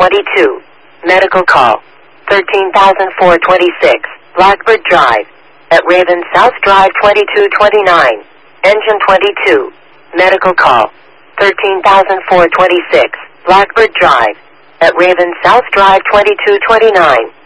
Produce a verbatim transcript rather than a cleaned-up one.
twenty-two. Medical call. thirteen thousand four hundred twenty-six. Blackbird Drive. At Raven South Drive twenty-two twenty-nine. Engine twenty-two. Medical call. thirteen thousand four hundred twenty-six. Blackbird Drive. At Raven South Drive twenty-two twenty-nine.